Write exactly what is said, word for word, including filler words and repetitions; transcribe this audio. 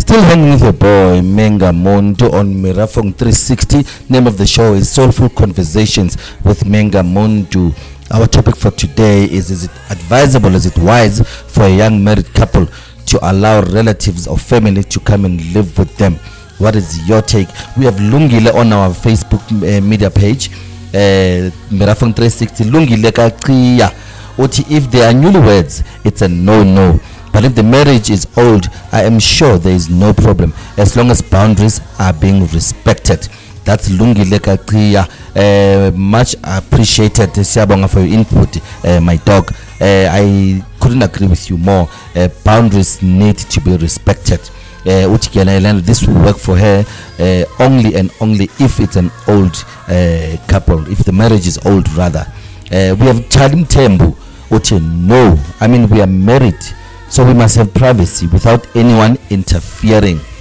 Still hanging with your boy Menga Mondo on Mirafong three sixty. Name of the show is Soulful Conversations with Menga Mondo. Our topic for today is: is it advisable, is it wise for a young married couple to allow relatives or family to come and live with them? What is your take? We have Lungile on our Facebook uh, media page, uh, Mirafong three sixty. Lungile Kakia. If they are newlyweds, it's a no-no. But if the marriage is old, I am sure there is no problem as long as boundaries are being respected. That's Lungileka Kriya. Uh, much appreciated, Siabonga, for your input, uh, my dog. Uh, I couldn't agree with you more. Uh, boundaries need to be respected. Uh, this will work for her uh, only and only if it's an old uh, couple, if the marriage is old, rather. Uh, we have Chalim Tembu. No, I mean, we are married, so we must have privacy without anyone interfering.